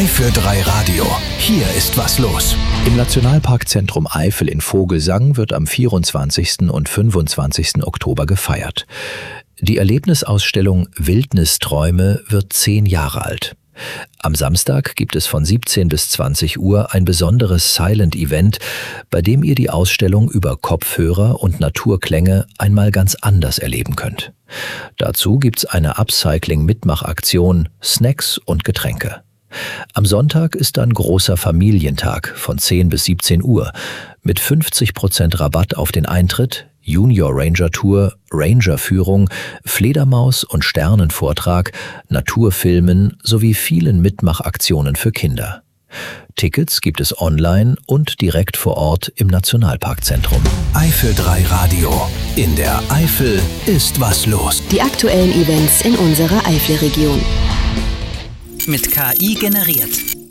für 3 Radio. Hier ist was los. Im Nationalparkzentrum Eifel in Vogelsang wird am 24. und 25. Oktober gefeiert. Die Erlebnisausstellung Wildnisträume wird 10 Jahre alt. Am Samstag gibt es von 17 bis 20 Uhr ein besonderes Silent-Event, bei dem ihr die Ausstellung über Kopfhörer und Naturklänge einmal ganz anders erleben könnt. Dazu gibt's eine Upcycling-Mitmachaktion, Snacks und Getränke. Am Sonntag ist dann großer Familientag von 10 bis 17 Uhr mit 50% Rabatt auf den Eintritt, Junior Ranger Tour, Rangerführung, Fledermaus- und Sternenvortrag, Naturfilmen sowie vielen Mitmachaktionen für Kinder. Tickets gibt es online und direkt vor Ort im Nationalparkzentrum. Eifel 3 Radio. In der Eifel ist was los. Die aktuellen Events in unserer Eifelregion. Mit KI generiert.